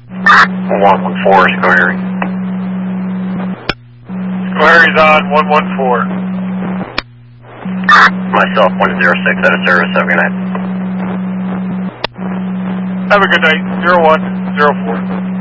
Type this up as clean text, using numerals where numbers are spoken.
114, Square. Square's on 114. Myself, 106 out of service. Have a good night. Have a good night. 0104.